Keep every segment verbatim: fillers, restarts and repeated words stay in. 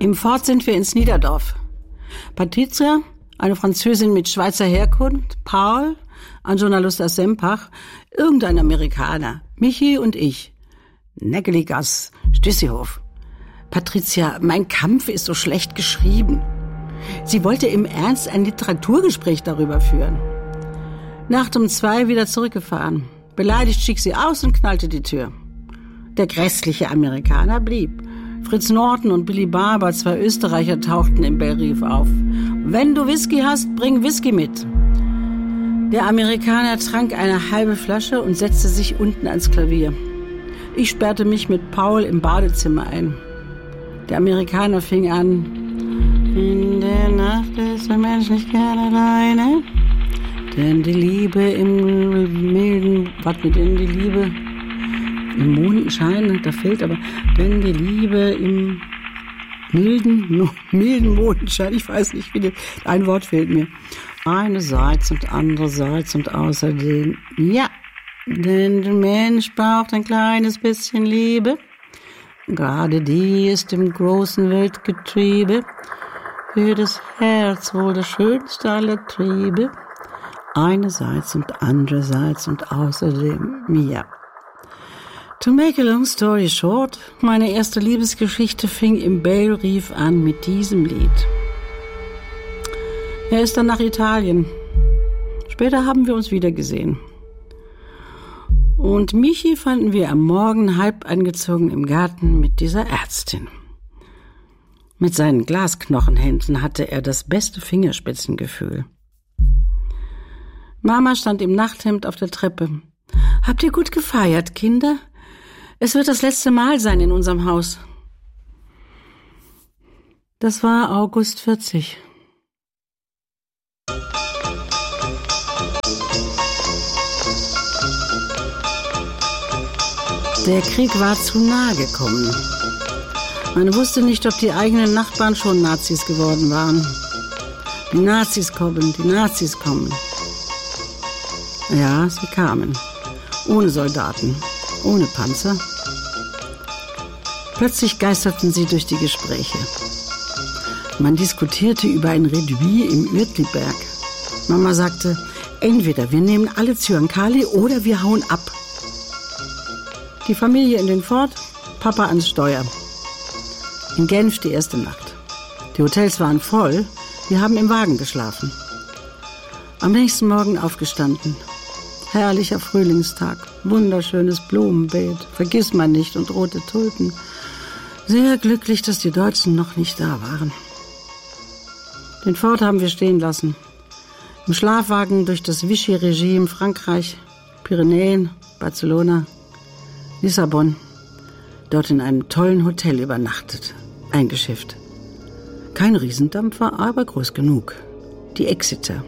Im Fort sind wir ins Niederdorf. Patricia, eine Französin mit Schweizer Herkunft, Paul, ein Journalist aus Sempach, irgendein Amerikaner, Michi und ich. Nägeligas, Stüssehof. Patricia, mein Kampf ist so schlecht geschrieben. Sie wollte im Ernst ein Literaturgespräch darüber führen. Nacht um zwei wieder zurückgefahren. Beleidigt stieg sie aus und knallte die Tür. Der grässliche Amerikaner blieb. Fritz Norton und Billy Barber, zwei Österreicher, tauchten im Bellrief auf. Wenn du Whisky hast, bring Whisky mit. Der Amerikaner trank eine halbe Flasche und setzte sich unten ans Klavier. Ich sperrte mich mit Paul im Badezimmer ein. Der Amerikaner fing an. In der Nacht ist der Mensch nicht gerne alleine. Denn die Liebe im milden, was mit denn die Liebe im Mondenschein, da fehlt aber, denn die Liebe im milden, milden Mondenschein, ich weiß nicht, wie das, ein Wort fehlt mir. Einerseits und andererseits und außerdem, ja, denn der Mensch braucht ein kleines bisschen Liebe. Gerade die ist im großen Weltgetriebe. Für das Herz wohl das schönste aller Triebe. Einerseits und andererseits und außerdem, ja. To make a long story short, meine erste Liebesgeschichte fing im Bellrief an mit diesem Lied. Er ist dann nach Italien. Später haben wir uns wiedergesehen. Und Michi fanden wir am Morgen halb angezogen im Garten mit dieser Ärztin. Mit seinen Glasknochenhänden hatte er das beste Fingerspitzengefühl. Mama stand im Nachthemd auf der Treppe. Habt ihr gut gefeiert, Kinder? Es wird das letzte Mal sein in unserem Haus. Das war August vierzig. Der Krieg war zu nahe gekommen. Man wusste nicht, ob die eigenen Nachbarn schon Nazis geworden waren. Die Nazis kommen, die Nazis kommen. Ja, sie kamen. Ohne Soldaten, ohne Panzer. Plötzlich geisterten sie durch die Gespräche. Man diskutierte über ein Redouit im Uetliberg. Mama sagte, entweder wir nehmen alle Zyankali oder wir hauen ab. Die Familie in den Fort, Papa ans Steuer. In Genf die erste Nacht. Die Hotels waren voll, wir haben im Wagen geschlafen. Am nächsten Morgen aufgestanden. Herrlicher Frühlingstag, wunderschönes Blumenbeet, vergiss man nicht und rote Tulpen. Sehr glücklich, dass die Deutschen noch nicht da waren. Den Fort haben wir stehen lassen. Im Schlafwagen durch das Vichy-Regime, Frankreich, Pyrenäen, Barcelona, Lissabon. Dort in einem tollen Hotel übernachtet, eingeschifft. Kein Riesendampfer, aber groß genug. Die Exeter.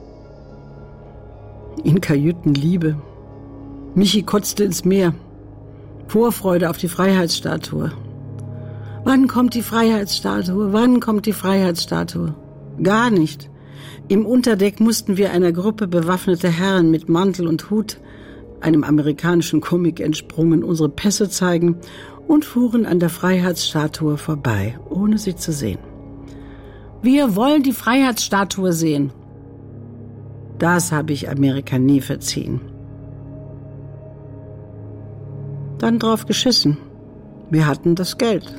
In Kajüten Liebe. Michi kotzte ins Meer. Vorfreude auf die Freiheitsstatue. Wann kommt die Freiheitsstatue? Wann kommt die Freiheitsstatue? Gar nicht. Im Unterdeck mussten wir einer Gruppe bewaffneter Herren mit Mantel und Hut, einem amerikanischen Comic entsprungen, unsere Pässe zeigen und fuhren an der Freiheitsstatue vorbei, ohne sie zu sehen. Wir wollen die Freiheitsstatue sehen. Das habe ich Amerika nie verziehen. Dann drauf geschissen. Wir hatten das Geld.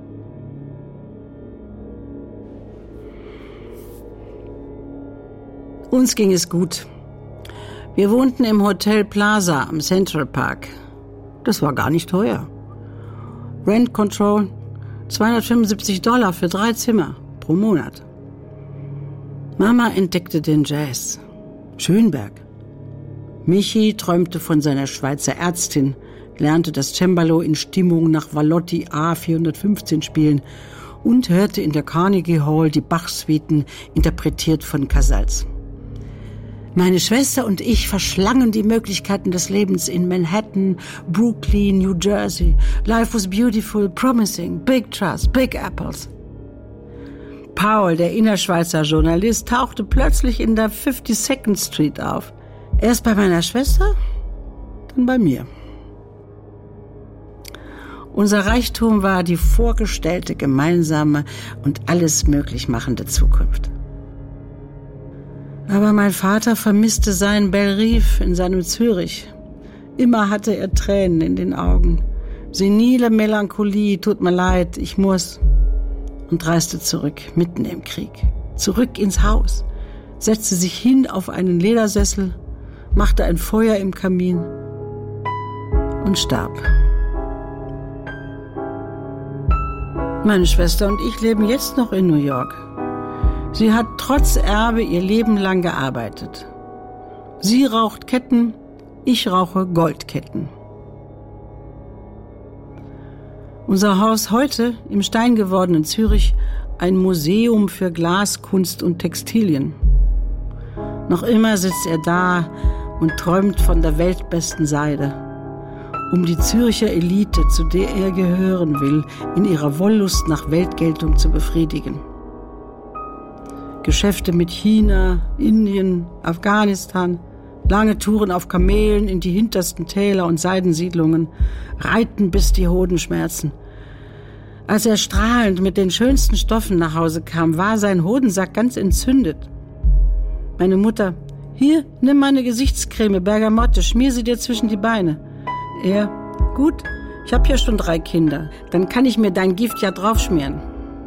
Uns ging es gut. Wir wohnten im Hotel Plaza am Central Park. Das war gar nicht teuer. Rent Control, zweihundertfünfundsiebzig Dollar für drei Zimmer pro Monat. Mama entdeckte den Jazz. Schönberg. Michi träumte von seiner Schweizer Ärztin, lernte das Cembalo in Stimmung nach Vallotti A vierhundertfünfzehn spielen und hörte in der Carnegie Hall die Bach-Suiten, interpretiert von Casals. Meine Schwester und ich verschlangen die Möglichkeiten des Lebens in Manhattan, Brooklyn, New Jersey. Life was beautiful, promising, big trust, big apples. Paul, der Innerschweizer Journalist, tauchte plötzlich in der fifty-second Street auf. Erst bei meiner Schwester, dann bei mir. Unser Reichtum war die vorgestellte gemeinsame und alles möglich machende Zukunft. Aber mein Vater vermisste seinen Bellerive in seinem Zürich. Immer hatte er Tränen in den Augen. Senile Melancholie, tut mir leid, ich muss. Und reiste zurück, mitten im Krieg. Zurück ins Haus, setzte sich hin auf einen Ledersessel, machte ein Feuer im Kamin und starb. Meine Schwester und ich leben jetzt noch in New York. Sie hat trotz Erbe ihr Leben lang gearbeitet. Sie raucht Ketten, ich rauche Goldketten. Unser Haus heute im steingewordenen Zürich, ein Museum für Glas, Kunst und Textilien. Noch immer sitzt er da und träumt von der weltbesten Seide, um die Zürcher Elite, zu der er gehören will, in ihrer Wollust nach Weltgeltung zu befriedigen. Geschäfte mit China, Indien, Afghanistan, lange Touren auf Kamelen in die hintersten Täler und Seidensiedlungen, Reiten bis die Hoden schmerzen. Als er strahlend mit den schönsten Stoffen nach Hause kam, war sein Hodensack ganz entzündet. Meine Mutter: Hier, nimm meine Gesichtscreme, Bergamotte, schmier sie dir zwischen die Beine. Er: Gut, ich habe ja schon drei Kinder, dann kann ich mir dein Gift ja draufschmieren.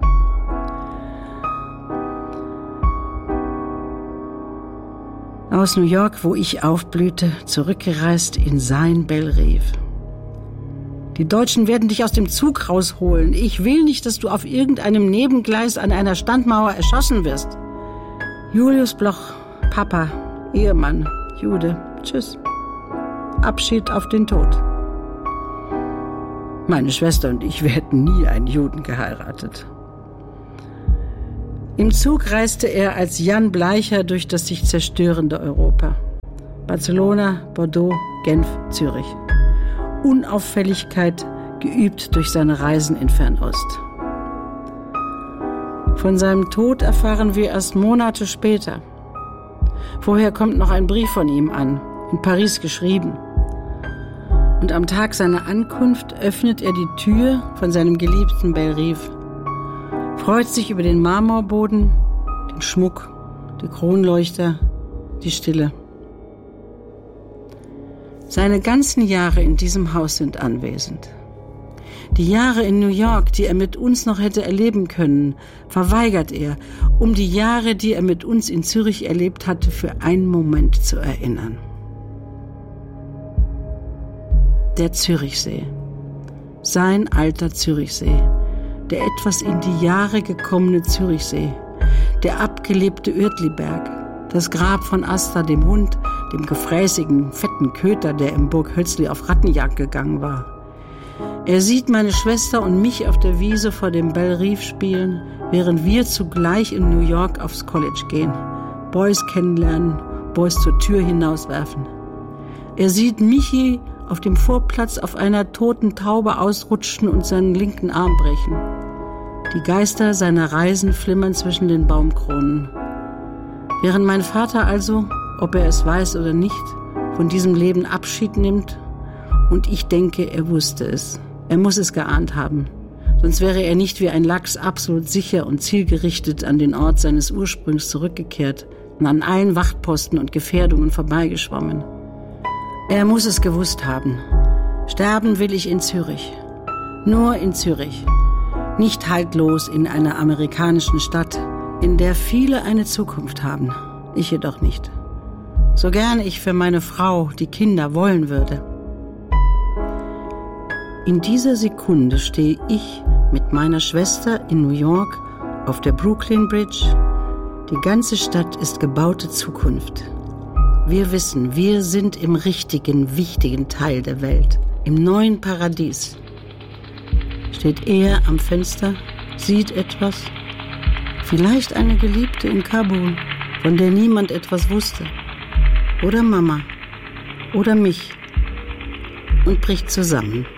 Aus New York, wo ich aufblühte, zurückgereist in sein Bellerive. Die Deutschen werden dich aus dem Zug rausholen. Ich will nicht, dass du auf irgendeinem Nebengleis an einer Standmauer erschossen wirst. Julius Bloch, Papa, Ehemann, Jude, tschüss. Abschied auf den Tod. Meine Schwester und ich, wir hätten nie einen Juden geheiratet. Im Zug reiste er als Jan Bleicher durch das sich zerstörende Europa. Barcelona, Bordeaux, Genf, Zürich. Unauffälligkeit geübt durch seine Reisen in Fernost. Von seinem Tod erfahren wir erst Monate später. Vorher kommt noch ein Brief von ihm an, in Paris geschrieben. Und am Tag seiner Ankunft öffnet er die Tür von seinem geliebten Bellerive, freut sich über den Marmorboden, den Schmuck, die Kronleuchter, die Stille. Seine ganzen Jahre in diesem Haus sind anwesend. Die Jahre in New York, die er mit uns noch hätte erleben können, verweigert er, um die Jahre, die er mit uns in Zürich erlebt hatte, für einen Moment zu erinnern. Der Zürichsee. Sein alter Zürichsee. Der etwas in die Jahre gekommene Zürichsee. Der abgelebte Uertliberg. Das Grab von Asta, dem Hund, dem gefräßigen, fetten Köter, der im Burg Hölzli auf Rattenjagd gegangen war. Er sieht meine Schwester und mich auf der Wiese vor dem Bellerive spielen, während wir zugleich in New York aufs College gehen, Boys kennenlernen, Boys zur Tür hinauswerfen. Er sieht Michi auf dem Vorplatz auf einer toten Taube ausrutschen und seinen linken Arm brechen. Die Geister seiner Reisen flimmern zwischen den Baumkronen. Während mein Vater also, ob er es weiß oder nicht, von diesem Leben Abschied nimmt, und ich denke, er wusste es. Er muss es geahnt haben. Sonst wäre er nicht wie ein Lachs absolut sicher und zielgerichtet an den Ort seines Ursprungs zurückgekehrt und an allen Wachtposten und Gefährdungen vorbeigeschwommen. Er muss es gewusst haben. Sterben will ich in Zürich. Nur in Zürich. Nicht haltlos in einer amerikanischen Stadt, in der viele eine Zukunft haben. Ich jedoch nicht. So gerne ich für meine Frau, die Kinder, wollen würde. In dieser Sekunde stehe ich mit meiner Schwester in New York auf der Brooklyn Bridge. Die ganze Stadt ist gebaute Zukunft. Wir wissen, wir sind im richtigen, wichtigen Teil der Welt, im neuen Paradies. Steht er am Fenster, sieht etwas, vielleicht eine Geliebte in Kabul, von der niemand etwas wusste, oder Mama, oder mich, und bricht zusammen.